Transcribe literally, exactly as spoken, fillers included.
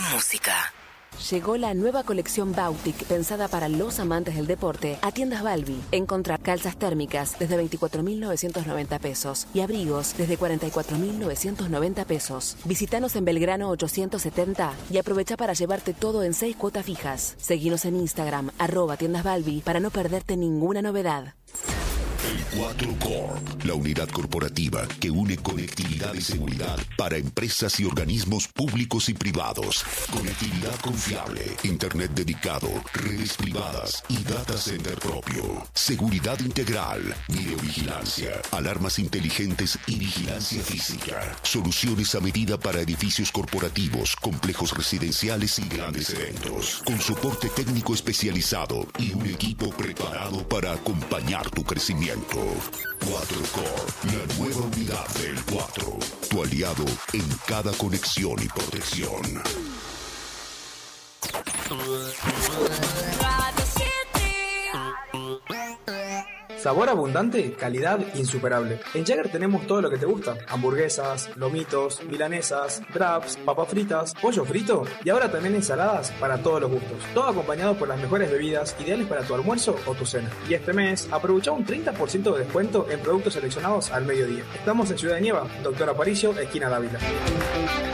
música. Llegó la nueva colección Bautic, pensada para los amantes del deporte, a Tiendas Balbi. Encontrá calzas térmicas desde veinticuatro mil novecientos noventa pesos y abrigos desde cuarenta y cuatro mil novecientos noventa pesos. Visítanos en Belgrano ochocientos setenta y aprovecha para llevarte todo en seis cuotas fijas. Seguinos en Instagram, arroba Tiendas Balbi, para no perderte ninguna novedad. El cuatro Corp, la unidad corporativa que une conectividad y seguridad para empresas y organismos públicos y privados. Conectividad confiable, internet dedicado, redes privadas y data center propio. Seguridad integral, videovigilancia, alarmas inteligentes y vigilancia física. Soluciones a medida para edificios corporativos, complejos residenciales y grandes eventos. Con soporte técnico especializado y un equipo preparado para acompañar tu crecimiento. cuatro Corp, la nueva unidad del cuatro. Tu aliado en cada conexión y protección. Sabor abundante, calidad insuperable. En Jagger tenemos todo lo que te gusta: hamburguesas, lomitos, milanesas, wraps, papas fritas, pollo frito y ahora también ensaladas para todos los gustos. Todo acompañado por las mejores bebidas ideales para tu almuerzo o tu cena. Y este mes aprovecha un treinta por ciento de descuento en productos seleccionados al mediodía. Estamos en Ciudad de Nieva, Doctor Aparicio, esquina Dávila.